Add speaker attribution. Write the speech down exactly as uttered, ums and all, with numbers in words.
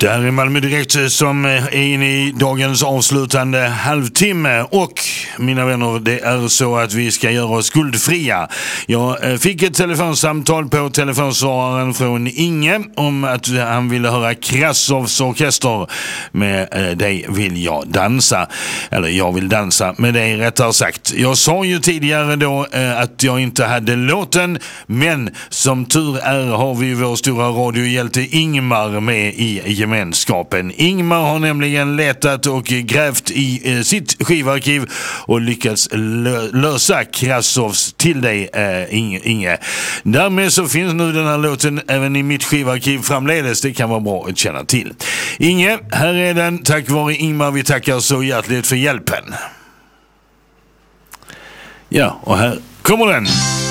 Speaker 1: Där är Malmö Direkt som är inne i dagens avslutande halvtimme. Och mina vänner, det är så att vi ska göra oss skuldfria. Jag fick ett telefonsamtal på telefonsvararen från Inge om att han ville höra Krassovs orkester. Med dig vill jag dansa. Eller jag vill dansa med dig rättare sagt. Jag sa ju tidigare då att jag inte hade låten. Men som tur är har vi vår stora radiohjälte Ingmar med i gemenskapen. Ingmar har nämligen letat och grävt i eh, sitt skivarkiv och lyckats lö- lösa Krassovs till dig, eh, Inge. Därmed så finns nu den här låten även i mitt skivarkiv framledes. Det kan vara bra att känna till. Inge, här är den. Tack vare Ingmar, vi tackar så hjärtligt för hjälpen. Ja, och här kommer den.